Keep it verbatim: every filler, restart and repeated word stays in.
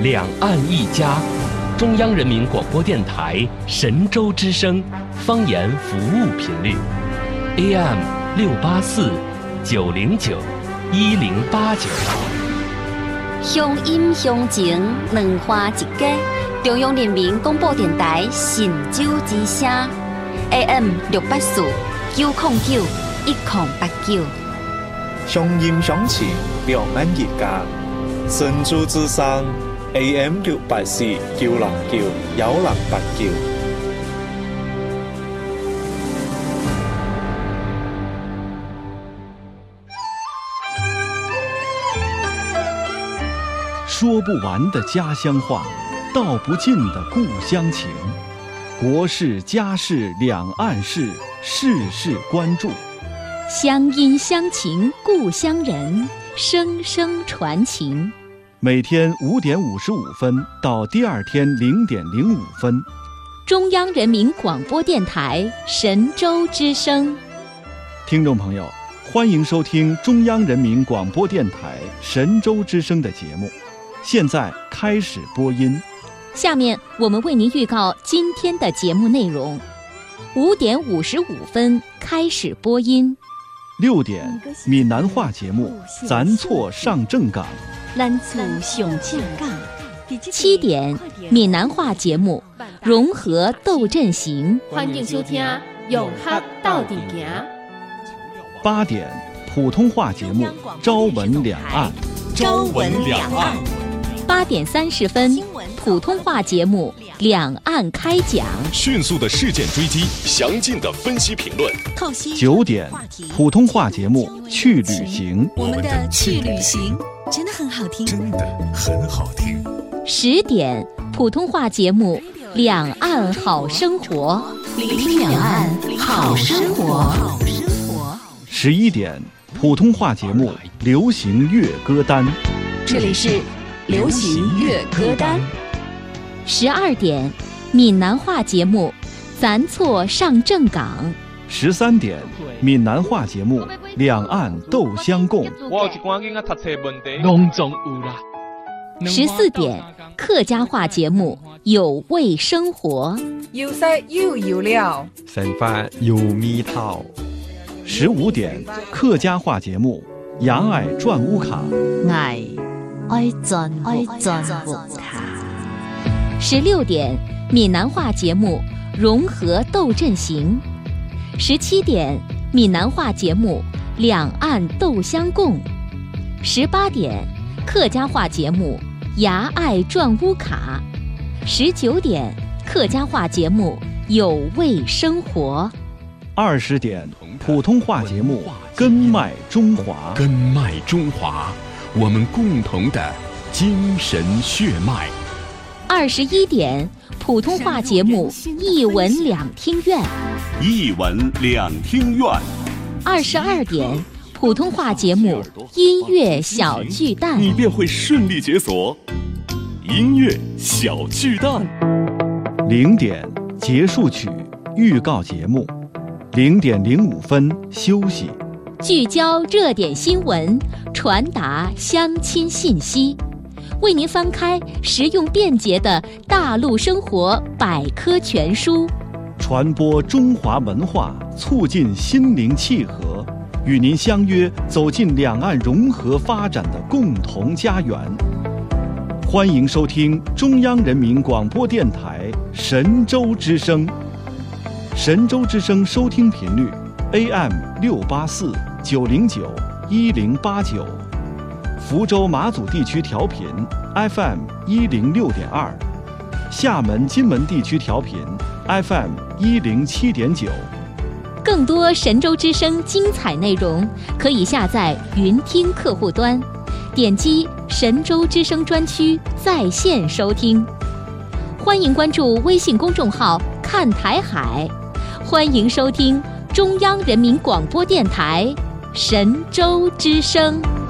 两岸一家，中央人民广播电台神州之声方言服务频率 A M 六八四九零九一零八九。 乡音乡情两花一家，中央人民广播电台神州之声 A M 六八四九零九一零八九。 乡音乡情两岸一家，神州之声 A M 六八四九零九一零八九。 说不完的家乡话，道不尽的故乡情，国事家事两岸事，事事关注。 乡音乡情故乡人，声声传情。 每天五点五十五分到第二天零点零五分， 中央人民广播电台神州之声。 听众朋友，欢迎收听中央人民广播电台神州之声的节目。现在开始播音。 下面我们为您预告今天的节目内容：五点五十五分开始播音。 六点，闽南话节目《咱错上正港》。 咱错上正港。七点，闽南话节目《融合斗阵行》。 欢迎收听《永和到底行》。 八点，普通话节目《朝闻两岸》。 朝闻两岸。 八点三十分，普通话节目《两岸开讲》， 迅速的事件追击，详尽的分析评论。 九点，普通话节目《去旅行》， 我们的去旅行真的很好听，真的很好听。 十点，普通话节目《两岸好生活》， 聆听两岸好生活。 十一点，普通话节目《流行乐歌单》， 这里是流行乐歌单。 十二点，闽南话节目《咱错上正港》。 十三点，闽南话节目《两岸斗相共》。 十四点，客家话节目《有味生活》。 有色又有料， 生活有味道。 十五点，客家话节目《牙爱转乌卡》。 爱爱转爱转乌卡。十六点，闽南话节目《融合斗阵行》。十七点，闽南话节目《两岸斗相共》。十八点，客家话节目《牙爱转乌卡》。十九点，客家话节目《有味生活》。 二十点，普通话节目《根脉中华》。 根脉中华，我们共同的精神血脉。 二十一点，普通话节目《一文两听院》。 一文两听院。 二十二点，普通话节目《音乐小巨蛋》。 你便会顺利解锁音乐小巨蛋。 零点，结束曲预告节目。零点零五分休息。 聚焦热点新闻，传达乡亲信息，为您翻开实用便捷的大陆生活百科全书， 传播中华文化，促进心灵契合，与您相约走进两岸融合发展的共同家园。欢迎收听中央人民广播电台神州之声。神州之声收听频率 A M 六八四九零九一零八九，福州马祖地区调频 F M 一零六点二，厦门金门地区调频 F M 一零七点九。 更多神州之声精彩内容，可以下载云听客户端，点击神州之声专区在线收听。欢迎关注微信公众号看台海，欢迎收听中央人民广播电台神州之声。